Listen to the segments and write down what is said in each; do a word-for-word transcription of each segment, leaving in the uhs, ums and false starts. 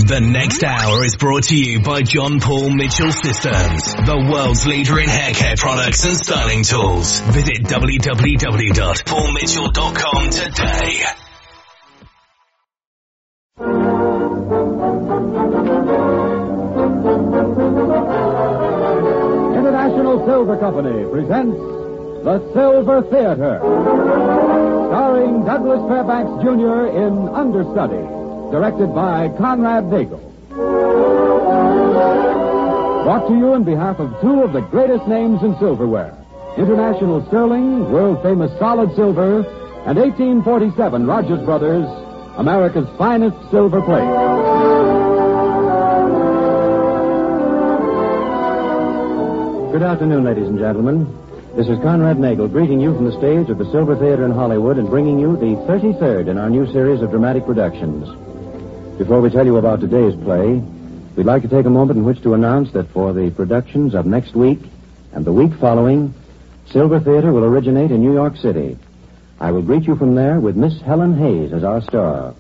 The next hour is brought to you by John Paul Mitchell Systems, the world's leader in hair care products and styling tools. Visit w w w dot paul mitchell dot com today. International Silver Company presents The Silver Theater, starring Douglas Fairbanks Junior in Understudy, directed by Conrad Nagel. Brought to you on behalf of two of the greatest names in silverware, International Sterling, world-famous solid silver, and eighteen forty-seven Rogers Brothers, America's finest silver plate. Good afternoon, ladies and gentlemen. This is Conrad Nagel greeting you from the stage of the Silver Theater in Hollywood and bringing you the thirty-third in our new series of dramatic productions. Before we tell you about today's play, we'd like to take a moment in which to announce that for the productions of next week and the week following, Silver Theater will originate in New York City. I will greet you from there with Miss Helen Hayes as our star.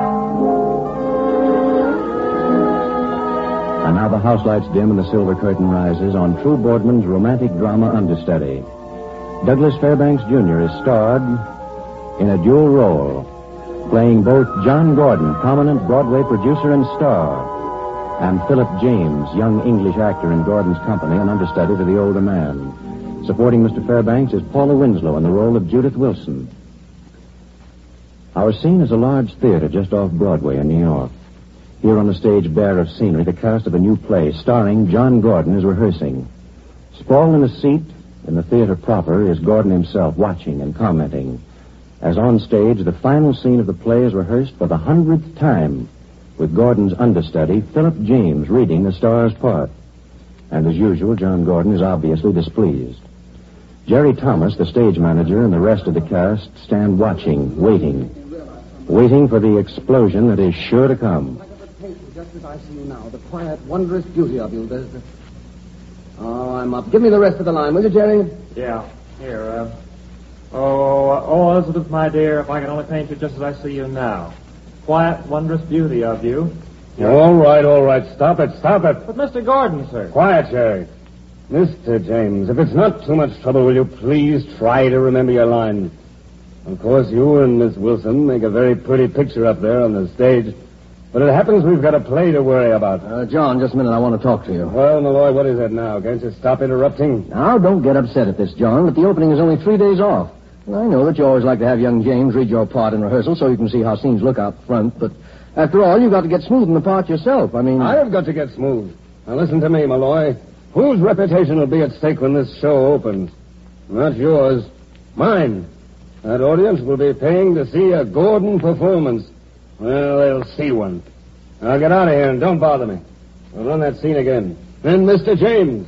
And now the house lights dim and the silver curtain rises on True Boardman's romantic drama Understudy. Douglas Fairbanks Junior is starred in a dual role, playing both John Gordon, prominent Broadway producer and star, and Philip James, young English actor in Gordon's company and understudy to the older man. Supporting Mister Fairbanks is Paula Winslow in the role of Judith Wilson. Our scene is a large theater just off Broadway in New York. Here on the stage bare of scenery, the cast of a new play starring John Gordon is rehearsing. Sprawled in a seat in the theater proper is Gordon himself, watching and commenting. As on stage, the final scene of the play is rehearsed for the hundredth time, with Gordon's understudy, Philip James, reading the star's part. And as usual, John Gordon is obviously displeased. Jerry Thomas, the stage manager, and the rest of the cast stand watching, waiting. Waiting for the explosion that is sure to come. Just as I see you now, the quiet, wondrous beauty of you. There's the... Oh, I'm up. Give me the rest of the line, will you, Jerry? Yeah. Here, uh... Oh, oh, Elizabeth, my dear, if I can only paint you just as I see you now. Quiet, wondrous beauty of you. All right, all right. Stop it, stop it. But Mister Gordon, sir. Quiet, Jerry. Mister James, if it's not too much trouble, will you please try to remember your line? Of course, you and Miss Wilson make a very pretty picture up there on the stage, but it happens we've got a play to worry about. Uh, John, just a minute. I want to talk to you. Well, Malloy, what is it now? Can't you stop interrupting? Now, don't get upset at this, John, but the opening is only three days off. I know that you always like to have young James read your part in rehearsal so you can see how scenes look out front, but after all, you've got to get smooth in the part yourself. I mean... I've got to get smooth. Now, listen to me, Malloy. Whose reputation will be at stake when this show opens? Not yours. Mine. That audience will be paying to see a Gordon performance. Well, they'll see one. Now, get out of here and don't bother me. We'll run that scene again. Then, Mister James,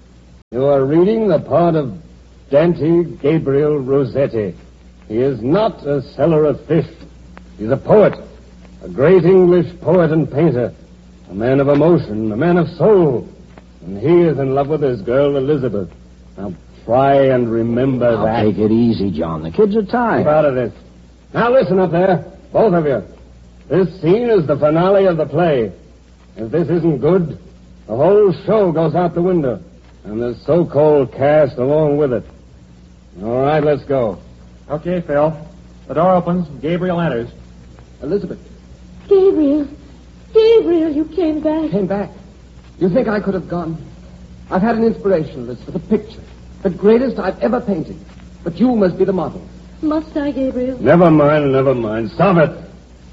you are reading the part of Dante Gabriel Rossetti. He is not a seller of fish. He's a poet, a great English poet and painter, a man of emotion, a man of soul. And he is in love with his girl, Elizabeth. Now, try and remember now, that. Take it easy, John. The kids are tired. Keep out of this. Now, listen up there, both of you. This scene is the finale of the play. If this isn't good, the whole show goes out the window, and the so-called cast along with it. All right, let's go. Okay, Phil. The door opens and Gabriel enters. Elizabeth. Gabriel. Gabriel, you came back. Came back. You think I could have gone? I've had an inspiration, Liz, for the picture. The greatest I've ever painted. But you must be the model. Must I, Gabriel? Never mind, never mind. Stop it.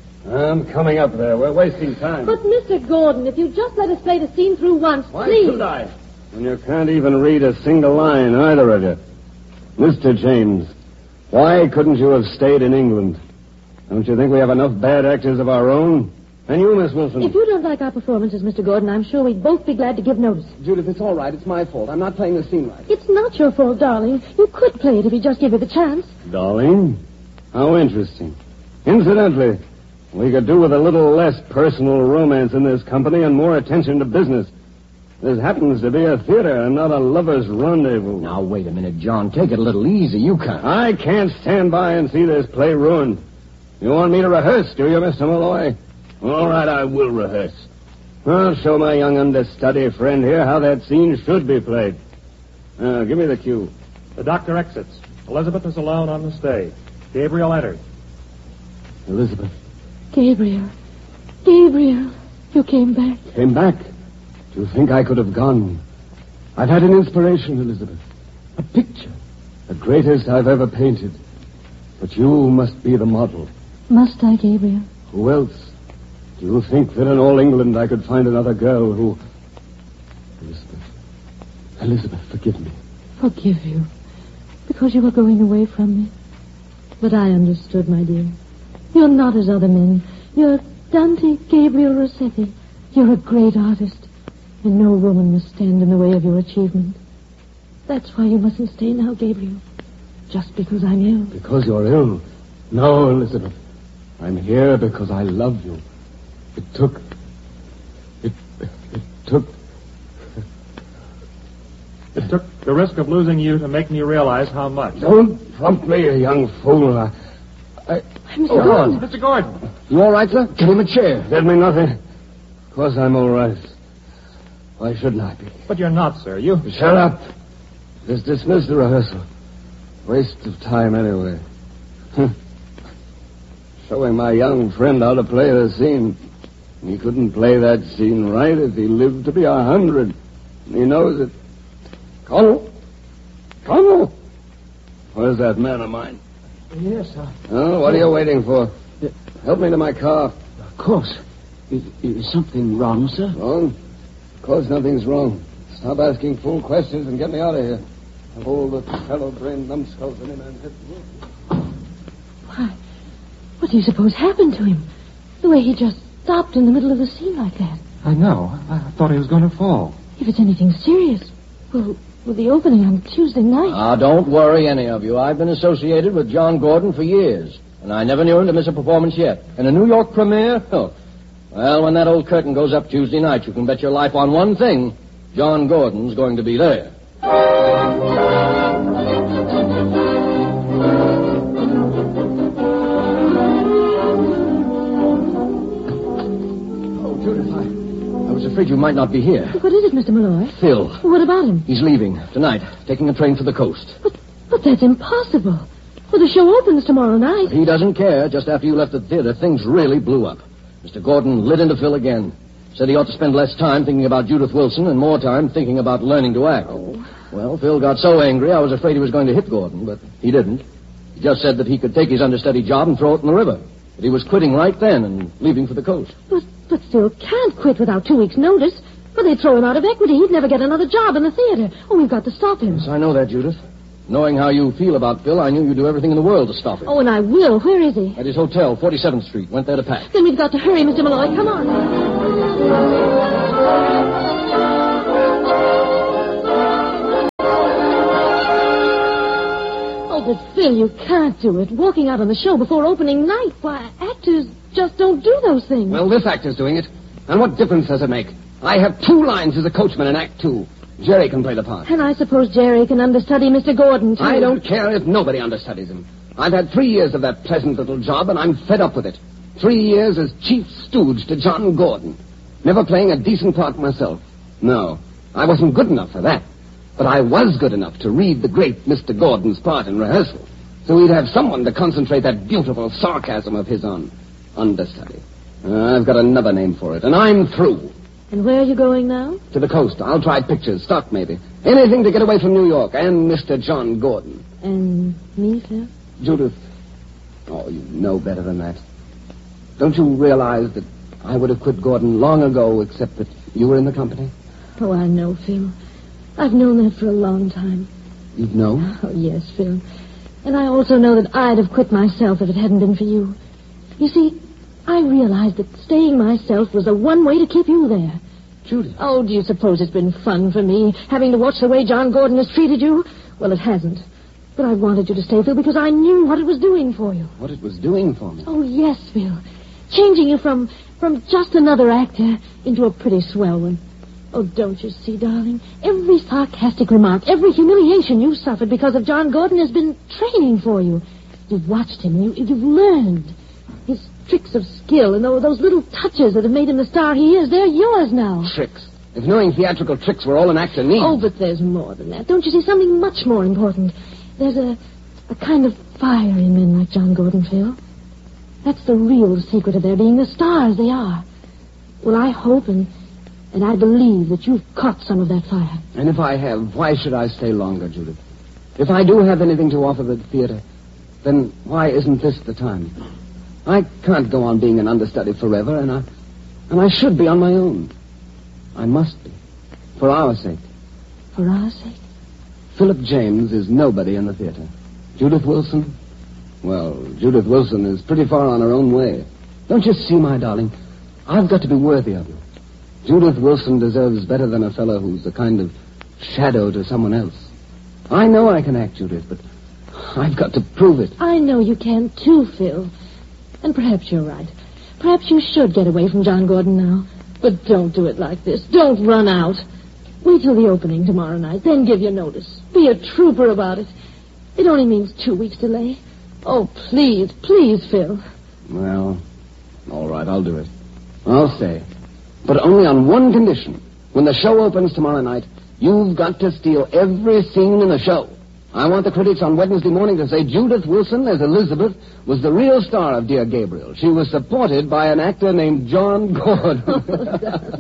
I'm coming up there. We're wasting time. But, Mister Gordon, if you just let us play the scene through once, Why please. should I? When you can't even read a single line, either of you. Mister James, why couldn't you have stayed in England? Don't you think we have enough bad actors of our own? And you, Miss Wilson? If you don't like our performances, Mister Gordon, I'm sure we'd both be glad to give notice. Judith, it's all right. It's my fault. I'm not playing the scene right. It's not your fault, darling. You could play it if you just give it the chance. Darling? How interesting. Incidentally, we could do with a little less personal romance in this company and more attention to business. This happens to be a theater and not a lover's rendezvous. Now, wait a minute, John. Take it a little easy. You can't. I can't stand by and see this play ruined. You want me to rehearse, do you, Mister Malloy? All right, I will rehearse. I'll show my young understudy friend here how that scene should be played. Uh, give me the cue. The doctor exits. Elizabeth is alone on the stage. Gabriel enters. Elizabeth. Gabriel. Gabriel. You came back. Came back? Do you think I could have gone? I've had an inspiration, Elizabeth. A picture. The greatest I've ever painted. But you must be the model. Must I, Gabriel? Who else? Do you think that in all England I could find another girl who... Elizabeth. Elizabeth, forgive me. Forgive you. Because you were going away from me. But I understood, my dear. You're not as other men. You're Dante Gabriel Rossetti. You're a great artist. And no woman must stand in the way of your achievement. That's why you mustn't stay now, Gabriel. Just because I'm ill. Because you're ill? No, Elizabeth. I'm here because I love you. It took... It... It took... It took the risk of losing you to make me realize how much. Don't trump me, you young fool. I... I... Mister Oh, Gordon. Mister Gordon. You all right, sir? Give him a chair. Did me nothing. Of course I'm all right. Why shouldn't I be? But you're not, sir. You... Shut up. Just dismiss the rehearsal. Waste of time anyway. Showing my young friend how to play the scene. He couldn't play that scene right if he lived to be a hundred. He knows it. Connell? Connell? Where's that man of mine? Yes, sir. Oh, what are you waiting for? Help me to my car. Of course. Is, is something wrong, sir? Wrong? Of course nothing's wrong. Stop asking fool questions and get me out of here. Have all the fellow-brained numbskulls in him and hit Why, what do you suppose happened to him? The way he just stopped in the middle of the scene like that. I know. I thought he was going to fall. If it's anything serious, well, with the opening on Tuesday night... Ah, don't worry, any of you. I've been associated with John Gordon for years, and I never knew him to miss a performance yet. And a New York premiere? Oh. Well, when that old curtain goes up Tuesday night, you can bet your life on one thing. John Gordon's going to be there. Afraid you might not be here. What is it, Mister Malloy? Phil. What about him? He's leaving tonight, taking a train for the coast. But, but that's impossible. Well, the show opens tomorrow night. He doesn't care. Just after you left the theater, things really blew up. Mister Gordon lit into Phil again. Said he ought to spend less time thinking about Judith Wilson and more time thinking about learning to act. Oh. Well, Phil got so angry, I was afraid he was going to hit Gordon, but he didn't. He just said that he could take his understudy job and throw it in the river. That he was quitting right then and leaving for the coast. But, but Phil can't quit without two weeks' notice. Well, they'd throw him out of equity. He'd never get another job in the theater. Oh, we've got to stop him. Yes, I know that, Judith. Knowing how you feel about Phil, I knew you'd do everything in the world to stop him. Oh, and I will. Where is he? At his hotel, forty-seventh Street. Went there to pack. Then we've got to hurry, Mister Malloy. Come on. Oh, but Phil, you can't do it. Walking out on the show before opening night. Why, actors just don't do those things. Well, this actor's doing it. And what difference does it make? I have two lines as a coachman in Act Two. Jerry can play the part. And I suppose Jerry can understudy Mister Gordon, too. I don't care if nobody understudies him. I've had three years of that pleasant little job, and I'm fed up with it. Three years as chief stooge to John Gordon. Never playing a decent part myself. No, I wasn't good enough for that. But I was good enough to read the great Mister Gordon's part in rehearsal. So he'd have someone to concentrate that beautiful sarcasm of his on. Understudy. Uh, I've got another name for it, and I'm through. And where are you going now? To the coast. I'll try pictures, stock maybe. Anything to get away from New York and Mister John Gordon. And me, Phil? Judith. Oh, you know better than that. Don't you realize that I would have quit Gordon long ago, except that you were in the company? Oh, I know, Phil. I've known that for a long time. You'd know? Oh, yes, Phil. And I also know that I'd have quit myself if it hadn't been for you. You see, I realized that staying myself was the one way to keep you there. Judith. Oh, do you suppose it's been fun for me, having to watch the way John Gordon has treated you? Well, it hasn't. But I wanted you to stay, Phil, because I knew what it was doing for you. What it was doing for me? Oh, yes, Phil. Changing you from, from just another actor into a pretty swell one. Oh, don't you see, darling? Every sarcastic remark, every humiliation you suffered because of John Gordon has been training for you. You've watched him. You, you've learned. His tricks of skill and tho- those little touches that have made him the star he is, they're yours now. Tricks. If knowing theatrical tricks were all an actor needs... Oh, but there's more than that. Don't you see something much more important? There's a, a kind of fire in men like John Gordon, Phil. That's the real secret of their being the stars they are. Well, I hope and, and I believe that you've caught some of that fire. And if I have, why should I stay longer, Judith? If I do have anything to offer the theater, then why isn't this the time? I can't go on being an understudy forever, and I, and I should be on my own. I must be. For our sake. For our sake? Philip James is nobody in the theater. Judith Wilson? Well, Judith Wilson is pretty far on her own way. Don't you see, my darling? I've got to be worthy of you. Judith Wilson deserves better than a fellow who's a kind of shadow to someone else. I know I can act, Judith, but I've got to prove it. I know you can, too, Phil. And perhaps you're right. Perhaps you should get away from John Gordon now. But don't do it like this. Don't run out. Wait till the opening tomorrow night, then give your notice. Be a trooper about it. It only means two weeks delay. Oh, please, please, Phil. Well, all right, I'll do it. I'll stay. But only on one condition. When the show opens tomorrow night, you've got to steal every scene in the show. I want the critics on Wednesday morning to say Judith Wilson as Elizabeth was the real star of Dear Gabriel. She was supported by an actor named John Gordon.